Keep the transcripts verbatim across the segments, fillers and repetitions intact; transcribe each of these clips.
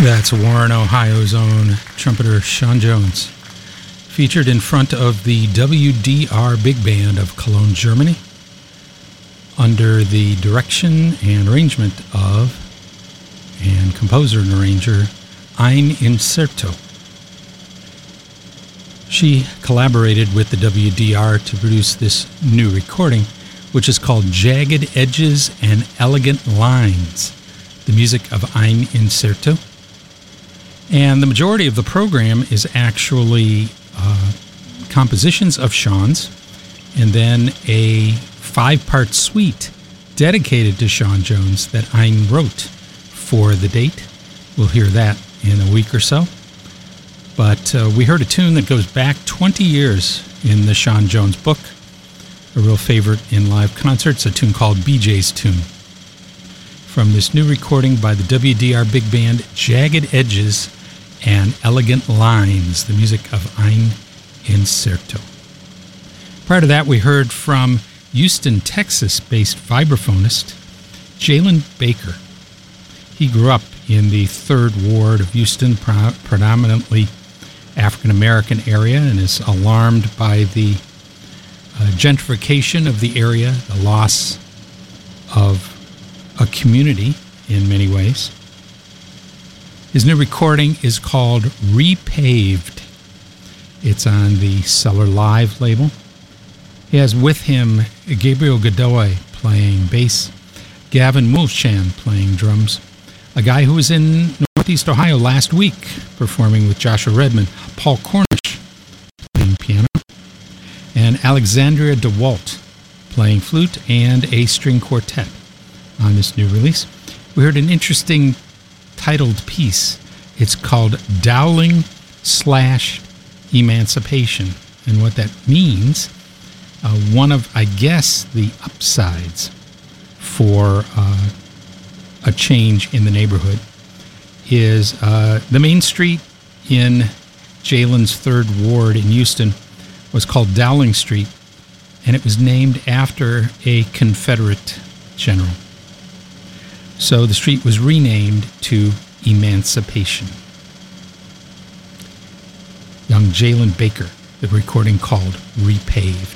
That's Warren, Ohio's own trumpeter Sean Jones, featured in front of the W D R Big Band of Cologne, Germany, under the direction and arrangement of, and composer and arranger, Ein Incerto. She collaborated with the W D R to produce this new recording, which is called Jagged Edges and Elegant Lines, the music of Ein Incerto. And the majority of the program is actually uh, compositions of Sean's, and then a five-part suite dedicated to Sean Jones that Ein wrote for the date. We'll hear that in a week or so. But uh, we heard a tune that goes back twenty years in the Sean Jones book, a real favorite in live concerts, a tune called B J's Tune. From this new recording by the W D R Big Band, Jagged Edges and Elegant Lines, the music of Ein Incerto. Prior to that, we heard from Houston, Texas-based vibraphonist Jalen Baker. He grew up in the third ward of Houston, pro- predominantly African-American area, and is alarmed by the uh, gentrification of the area, the loss of a community in many ways. His new recording is called Repaved. It's on the Cellar Live label. He has with him Gabriel Godoy playing bass, Gavin Mulchan playing drums, a guy who was in Northeast Ohio last week performing with Joshua Redman, Paul Cornish playing piano, and Alexandria DeWalt playing flute and a string quartet on this new release. We heard an interesting titled piece. It's called Dowling slash Emancipation. And what that means, uh, one of, I guess, the upsides for uh, a change in the neighborhood is uh, the main street in Jalen's third ward in Houston was called Dowling Street, and it was named after a Confederate general. So the street was renamed to Emancipation. Young Jalen Baker, the recording called Repaved.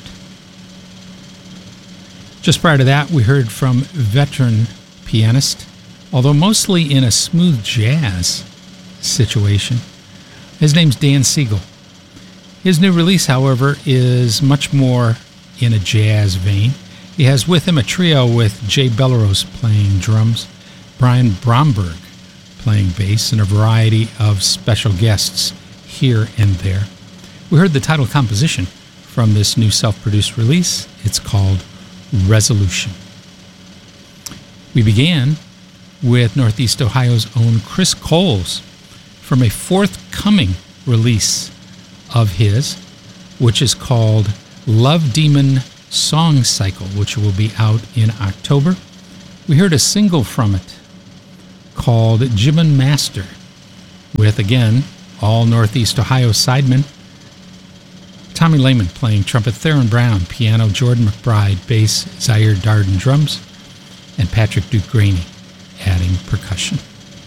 Just prior to that, we heard from veteran pianist, although mostly in a smooth jazz situation. His name's Dan Siegel. His new release, however, is much more in a jazz vein. He has with him a trio with Jay Belleros playing drums, Brian Bromberg playing bass, and a variety of special guests here and there. We heard the title composition from this new self-produced release. It's called Resolution. We began with Northeast Ohio's own Chris Coles from a forthcoming release of his, which is called Love Demon Song Cycle, which will be out in October. We heard a single from it called Jimin Master, with, again, all Northeast Ohio sidemen. Tommy Lehman playing trumpet, Theron Brown, piano, Jordan McBride, bass, Zaire Darden, drums, and Patrick Duke Graney adding percussion.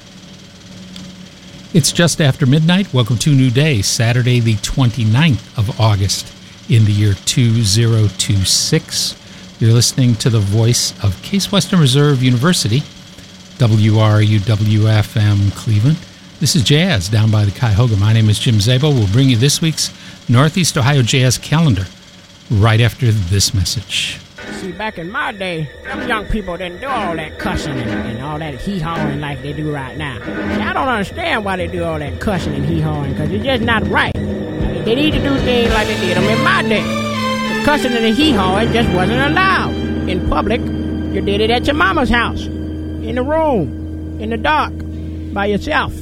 It's just after midnight. Welcome to a new day, Saturday the twenty-ninth of August in the year two thousand twenty-six. You're listening to the voice of Case Western Reserve University, W R U W F M Cleveland. This is Jazz down by the Cuyahoga. My name is Jim Zabel. We'll bring you this week's Northeast Ohio Jazz calendar right after this message. See, back in my day, them young people didn't do all that cussing and, and all that hee-hawing like they do right now. See, I don't understand why they do all that cussing and hee-hawing, because it's just not right. They need to do things like they did them in my day. The cussing and the hee-hawing just wasn't allowed in public. You did it at your mama's house, in the room, in the dark, by yourself.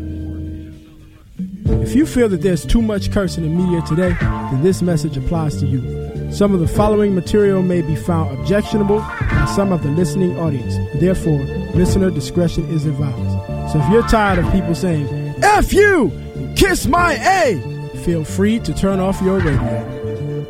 If you feel that there's too much cursing in media today, then this message applies to you. Some of the following material may be found objectionable by some of the listening audience. Therefore, listener discretion is advised. So if you're tired of people saying, F you, kiss my A, feel free to turn off your radio.